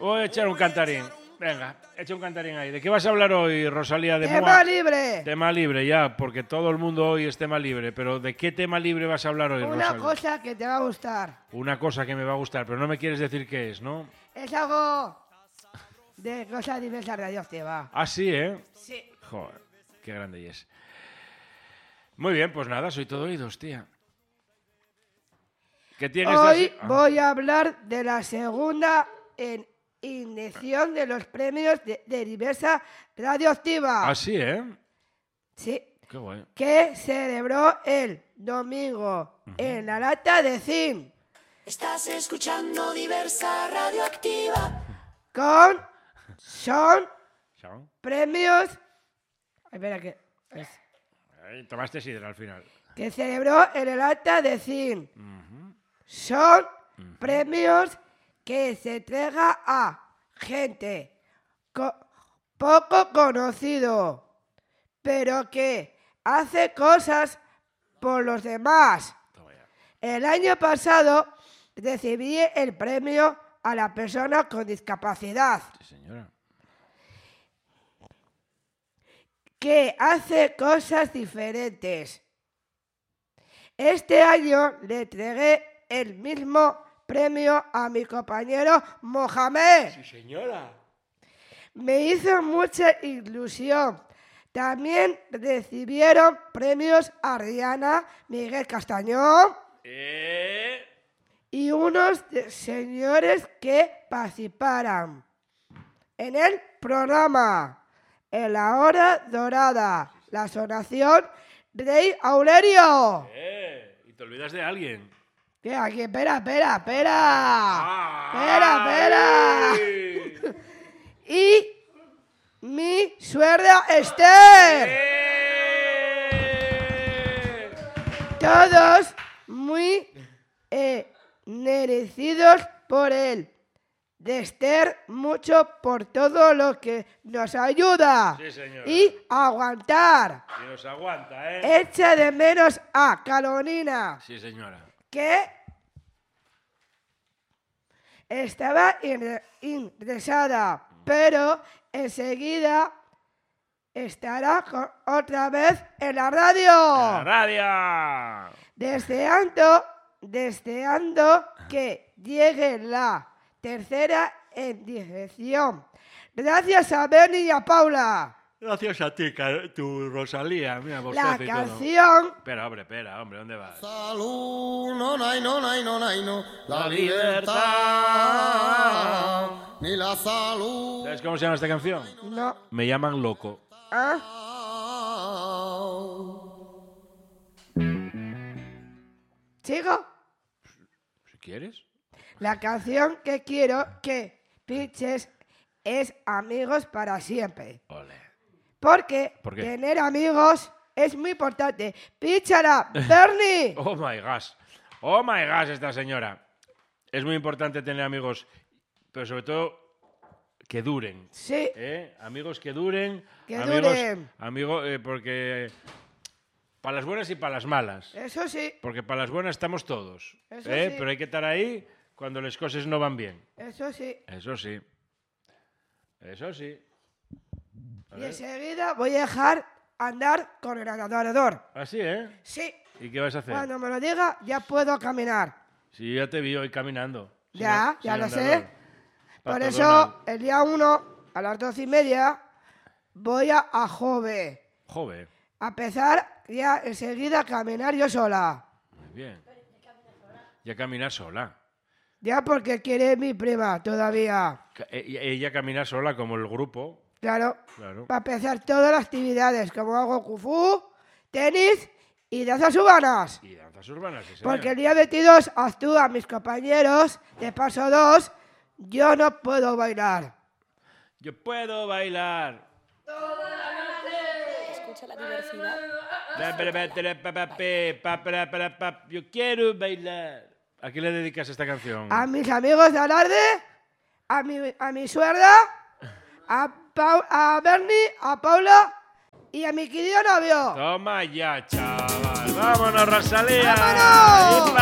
Voy a echar un cantarín. Venga, echa un cantarín ahí. ¿De qué vas a hablar hoy, Rosalía de ¡Tema Moa? libre! Tema libre, ya, porque todo el mundo hoy es tema libre. Pero ¿de qué tema libre vas a hablar hoy, Una Rosalía? cosa que te va a gustar. Una cosa que me va a gustar, pero no me quieres decir qué es, ¿no? Es algo de cosas diversas radioactivas. Ah, sí, ¿eh? Sí. Joder, qué grande es. Muy bien, pues nada, soy todo oídos, tía. ¿Qué tienes de Hoy así? Ah, voy a hablar de la segunda edición de los premios de diversa radioactiva. ah, sí, ¿eh? Sí. Qué guay. Que celebró el domingo en la lata de zinc. Estás escuchando Diversa Radioactiva. Son ¿Chao? premios. Espera que. Ahí tomaste sidra al final. Que celebró en el alta de zinc. Son premios que se entrega a gente poco conocido, pero que hace cosas por los demás. Toma ya. El año pasado recibí el premio a la persona con discapacidad, Sí, señora. que hace cosas diferentes. Este año le entregué el mismo premio a mi compañero Mohamed. Sí, señora. Me hizo mucha ilusión. También recibieron premios Ariana, Miguel Castañón y unos señores que participaran en el programa En la Hora Dorada, la sonación Rey Aurelio. Y te olvidas de alguien. ¿Qué? Aquí, espera. Espera. ¡Ay! Y mi suegra Esther. Todos muy merecidos por él. De Esther, mucho por todo lo que nos ayuda. Sí, señora. Y aguantar. Y nos aguanta, ¿eh? Echa de menos a Carolina, Sí, señora. que estaba interesada, pero enseguida estará otra vez en la ¡La radio. radio! Deseando que llegue la tercera edición. Gracias a Bernie y a Paula. Gracias a ti, tu Rosalía. Mira, La bostezo y todo. canción Espera, hombre, ¿dónde vas? Salud, no, no, La libertad. ni la salud. ¿Sabes cómo se llama esta canción? no. Me llaman loco. ¿Ah? ¿Sigo? Si quieres. La canción que quiero que pinches es Amigos para siempre. Ole. Porque ¿Por qué? tener amigos es muy importante. ¡Píchala, Bernie! Oh my gosh, esta señora. Es muy importante tener amigos, pero sobre todo que duren. Sí, Amigos que duren. Que amigos, duren. Amigos, porque para las buenas y para las malas. eso sí, Porque para las buenas estamos todos. Eso sí. Pero hay que estar ahí cuando las cosas no van bien. eso sí. Eso sí. Eso sí. A Y ver. enseguida voy a dejar andar con el adorador. Así, ¿eh? Sí, ¿Y qué vas a hacer? cuando me lo diga ya puedo caminar. Sí, ya te vi hoy caminando. Ya Sin lo andador. sé. Por Pato eso, Donald. el día 1, a las 12:30, voy a Jove. Joder. A empezar ya enseguida a caminar yo sola. Muy bien. Ya caminar sola. Ya porque quiere mi prima todavía. Ella camina sola como el grupo. Claro. Claro. Para empezar todas las actividades, como hago kung-fu, tenis y danzas urbanas. Y danzas urbanas, sí, señor. Porque el día 22 actúan mis compañeros de paso 2. Yo no puedo bailar. Yo puedo bailar. Escucha la diversidad. Yo quiero bailar. ¿A quién le dedicas esta canción? A mis amigos de Alarde, a mi suegra, a Bernie, a Paula y a mi querido novio. Toma ya, chaval. Vámonos, Rosalía. ¡Vámonos!